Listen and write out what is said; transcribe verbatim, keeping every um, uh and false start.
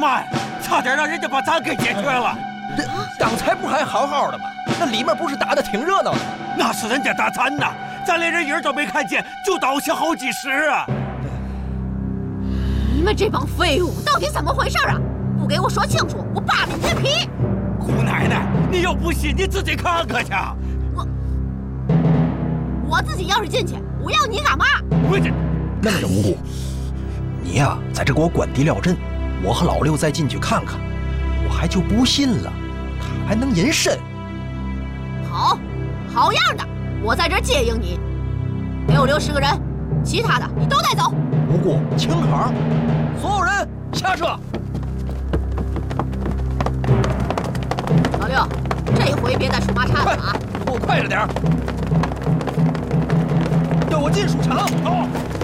妈呀！差点让人家把咱给解决了。 这刚才不还好好的吗？那里面不是打的挺热闹的？ 那是人家打咱呢，咱连人影都没看见，就倒下好几十啊！ 你们这帮废物，到底怎么回事啊？不给我说清楚，我扒了你的皮！ 姑奶奶，你要不信，你自己看看去。 我我自己要是进去，我要你干嘛？ 我这那么着，无辜，你呀、啊，在这给我关地料阵，我和老六再进去看看。我还就不信了，他还能隐身。 好，好样的！我在这儿接应你，给我留十个人，其他的你都带走。 无辜，请好，所有人下车。 老六，这回别再出马岔了啊！ 给我快着点，跟我进书场。好。